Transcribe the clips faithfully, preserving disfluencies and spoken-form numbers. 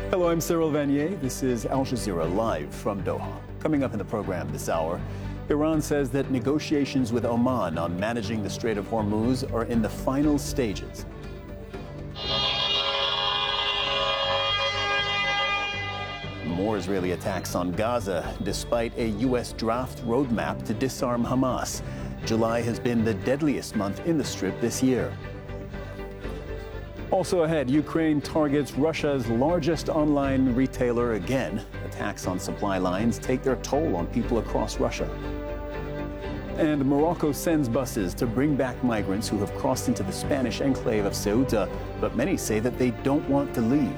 Hello, I'm Cyril Vanier. This is Al Jazeera live from Doha. Coming up in the program this hour, Iran says that negotiations with Oman on managing the Strait of Hormuz are in the final stages. More Israeli attacks on Gaza, despite a U S draft roadmap to disarm Hamas. July has been the deadliest month in the Strip this year. Also ahead, Ukraine targets Russia's largest online retailer again. Attacks on supply lines take their toll on people across Russia. And Morocco sends buses to bring back migrants who have crossed into the Spanish enclave of Ceuta, but many say that they don't want to leave.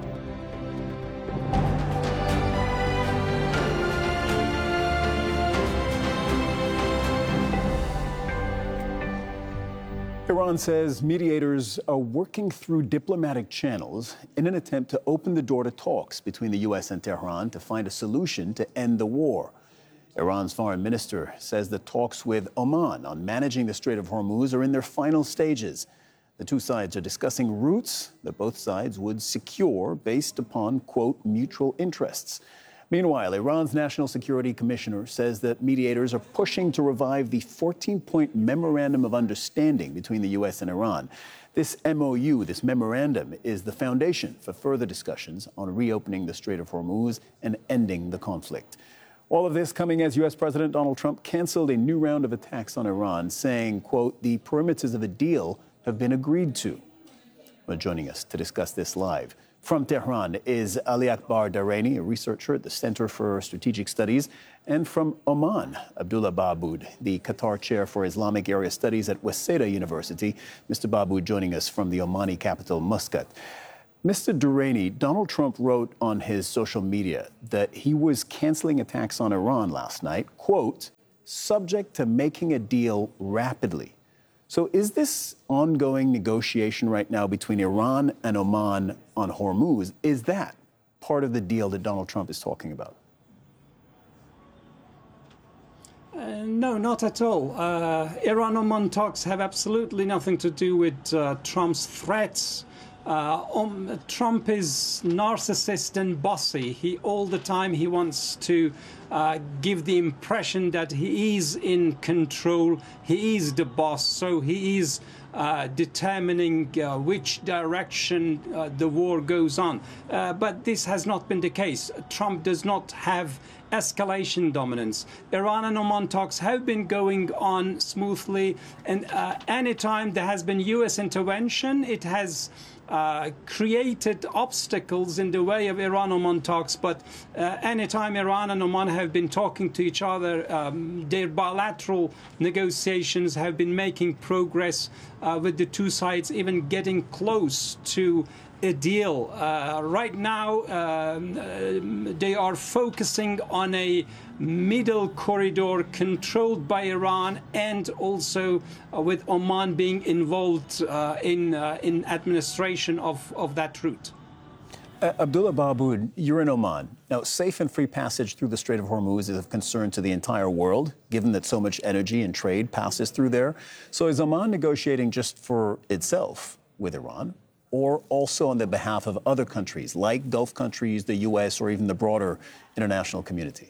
Iran says mediators are working through diplomatic channels in an attempt to open the door to talks between the U S and Tehran to find a solution to end the war. Iran's foreign minister says the talks with Oman on managing the Strait of Hormuz are in their final stages. The two sides are discussing routes that both sides would secure based upon, quote, mutual interests. Meanwhile, Iran's National Security Commissioner says that mediators are pushing to revive the fourteen-point Memorandum of Understanding between the U S and Iran. This M O U, this memorandum, is the foundation for further discussions on reopening the Strait of Hormuz and ending the conflict. All of this coming as U S President Donald Trump canceled a new round of attacks on Iran, saying, quote, the perimeters of a deal have been agreed to. Well, joining us to discuss this live from Tehran is Ali Akbar Dareni, a researcher at the Center for Strategic Studies, and from Oman, Abdullah Bahboud, the Qatar Chair for Islamic Area Studies at Waseda University. Mister Bahboud joining us from the Omani capital, Muscat. Mister Dareni, Donald Trump wrote on his social media that he was canceling attacks on Iran last night, quote, subject to making a deal rapidly. So is this ongoing negotiation right now between Iran and Oman on Hormuz, is that part of the deal that Donald Trump is talking about? Uh, no, not at all. Uh, Iran-Oman talks have absolutely nothing to do with uh, Trump's threats. Uh, um, Trump is narcissist and bossy. He all the time he wants to uh, give the impression that he is in control. He is the boss, so he is uh, determining uh, which direction uh, the war goes on. Uh, but this has not been the case. Trump does not have escalation dominance. Iran and Oman talks have been going on smoothly, and uh, anytime there has been U S intervention, it has Uh, created obstacles in the way of Iran-Oman talks, but uh, anytime Iran and Oman have been talking to each other, um, their bilateral negotiations have been making progress uh, with the two sides, even getting close to a deal. Uh, right now, um, uh, they are focusing on a middle corridor controlled by Iran, and also uh, with Oman being involved uh, in uh, in administration of, of that route. Uh, Abdullah Bahboud, you're in Oman. Now, safe and free passage through the Strait of Hormuz is of concern to the entire world, given that so much energy and trade passes through there. So is Oman negotiating just for itself with Iran, or also on the behalf of other countries, like Gulf countries, the U S, or even the broader international community?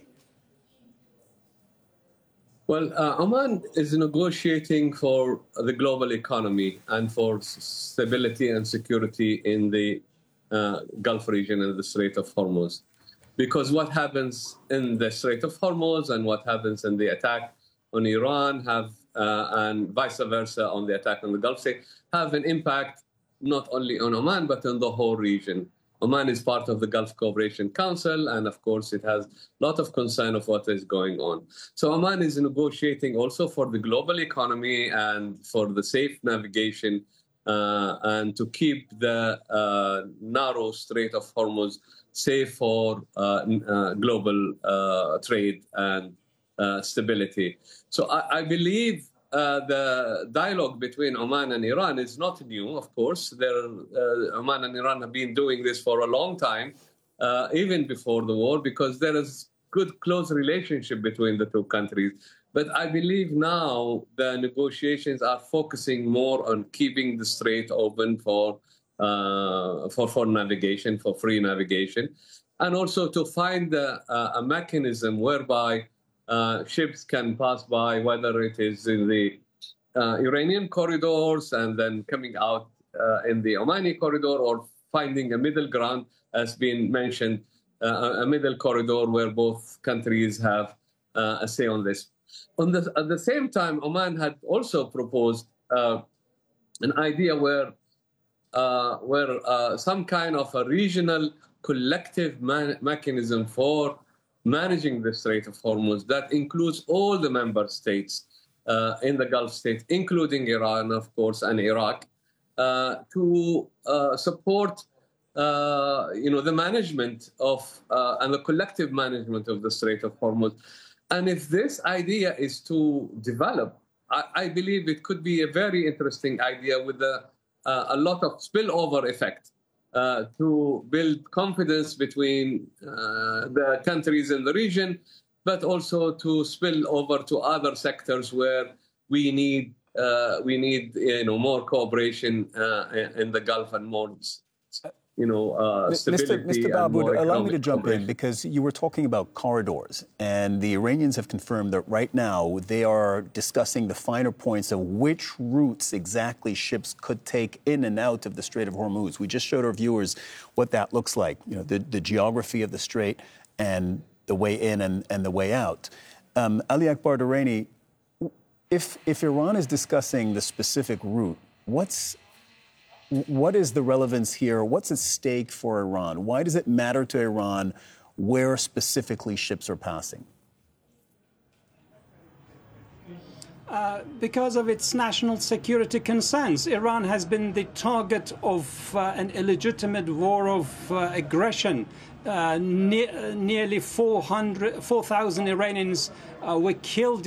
Well, uh, Oman is negotiating for the global economy and for stability and security in the uh, Gulf region and the Strait of Hormuz. Because what happens in the Strait of Hormuz and what happens in the attack on Iran have, uh, and vice versa on the attack on the Gulf state, have an impact not only on Oman, but on the whole region. Oman is part of the Gulf Cooperation Council, and of course it has a lot of concern of what is going on. So Oman is negotiating also for the global economy and for the safe navigation uh, and to keep the uh, narrow Strait of Hormuz safe for uh, uh, global uh, trade and uh, stability. So I, I believe Uh, the dialogue between Oman and Iran is not new, of course. There, uh, Oman and Iran have been doing this for a long time, uh, even before the war, because there is good, close relationship between the two countries. But I believe now the negotiations are focusing more on keeping the strait open for uh, for, for navigation, for free navigation, and also to find a, a mechanism whereby uh, ships can pass by, whether it is in the uh, Iranian corridors and then coming out uh, in the Omani corridor, or finding a middle ground, as been mentioned, uh, a middle corridor where both countries have uh, a say on this. On the, at the same time, Oman had also proposed uh, an idea where, uh, where uh, some kind of a regional collective man- mechanism for managing the Strait of Hormuz that includes all the member states uh, in the Gulf states, including Iran, of course, and Iraq, uh, to uh, support uh, you know, the management of uh, and the collective management of the Strait of Hormuz. And if this idea is to develop, I, I believe it could be a very interesting idea with a, uh, a lot of spillover effect uh, to build confidence between uh, the countries in the region, but also to spill over to other sectors where we need uh, we need you know more cooperation uh, in the Gulf and more. You know, uh, Mister Mister Baboud, allow me to jump in, because you were talking about corridors, and the Iranians have confirmed that right now they are discussing the finer points of which routes exactly ships could take in and out of the Strait of Hormuz. We just showed our viewers what that looks like, you know, the, the geography of the strait and the way in and, and the way out. Um, Ali Akbar Durrani, if, if Iran is discussing the specific route, what's What is the relevance here? What's at stake for Iran? Why does it matter to Iran where specifically ships are passing? Uh, because of its national security concerns. Iran has been the target of uh, an illegitimate war of uh, aggression. Uh, ne- nearly four thousand Iranians uh, were killed